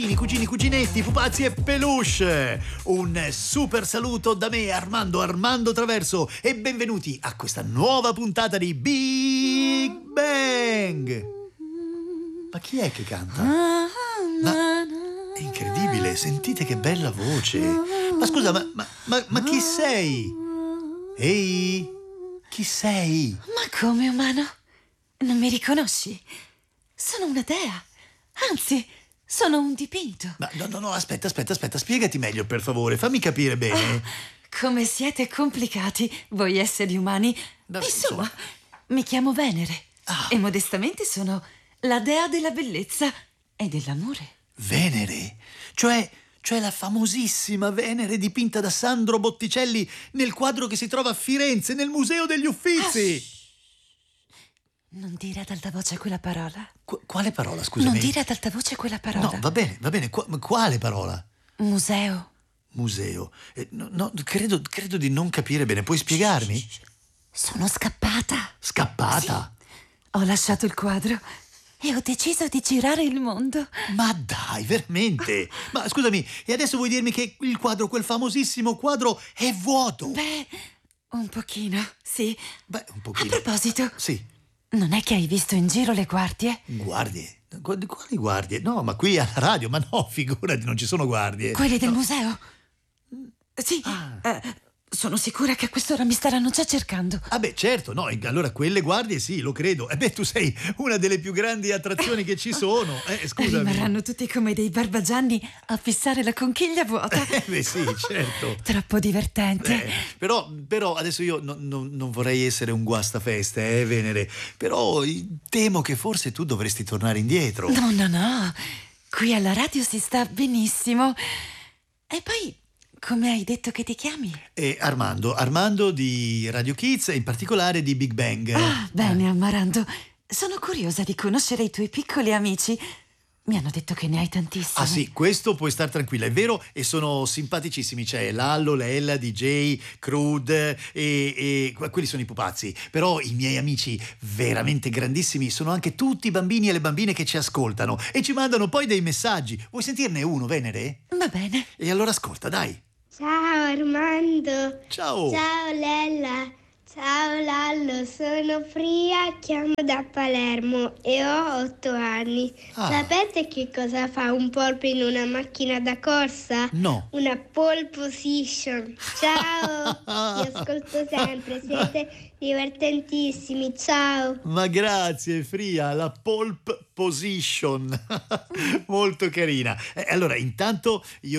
Cugini, cuginetti, pupazzi e peluche. Un super saluto da me, Armando Traverso, e benvenuti a questa nuova puntata di Big Bang. Ma chi è che canta? Ma è incredibile, sentite che bella voce. Ma scusa, ma chi sei? Ehi, chi sei? Ma come, umano? Non mi riconosci? Sono una dea. Anzi, sono un dipinto. Ma no, aspetta, spiegati meglio, per favore, fammi capire bene. Oh, come siete complicati, voi esseri umani. Insomma, mi chiamo Venere. E modestamente sono la dea della bellezza e dell'amore. Venere? Cioè la famosissima Venere dipinta da Sandro Botticelli nel quadro che si trova a Firenze, nel Museo degli Uffizi. Non dire ad alta voce quella parola. Quale parola, scusami? Non dire ad alta voce quella parola. No, va bene. Quale parola? Museo. Museo. No, credo di non capire bene. Puoi spiegarmi? Sono scappata. Scappata? Sì. Ho lasciato il quadro e ho deciso di girare il mondo. Ma dai, veramente? Ma scusami, e adesso vuoi dirmi che il quadro, quel famosissimo quadro, è vuoto? Beh, un pochino, sì. Beh, un pochino. A proposito. Sì. Non è che hai visto in giro le guardie? Guardie? Quali guardie? No, ma qui alla radio, ma no, figurati, non ci sono guardie. Quelli del museo? Sì, sono sicura che a quest'ora mi staranno già cercando. Ah beh, certo, no, allora quelle guardie sì, lo credo. Tu sei una delle più grandi attrazioni che ci sono. Scusami. Rimarranno tutti come dei barbagianni a fissare la conchiglia vuota. Beh sì, certo. Troppo divertente. Però adesso io non vorrei essere un guastafeste, Venere. Però temo che forse tu dovresti tornare indietro. No. Qui alla radio si sta benissimo. E poi, come hai detto che ti chiami? Armando di Radio Kids e in particolare di Big Bang. Bene, Amarando. Sono curiosa di conoscere i tuoi piccoli amici. Mi hanno detto che ne hai tantissimi. Ah sì, questo puoi star tranquilla, è vero, e sono simpaticissimi. C'è Lallo, Lella, DJ, Crude e quelli sono i pupazzi. Però i miei amici veramente grandissimi sono anche tutti i bambini e le bambine che ci ascoltano e ci mandano poi dei messaggi. Vuoi sentirne uno, Venere? Va bene. E allora ascolta, dai. Ciao Armando. Ciao. Ciao Lella. Ciao Lallo, sono Fria, chiamo da Palermo e ho 8 anni. Sapete che cosa fa un polpo in una macchina da corsa? No. Una pole position. Ciao, vi ascolto sempre, siete divertentissimi, ciao. Ma grazie Fria, la pole position. Molto carina. Allora, intanto io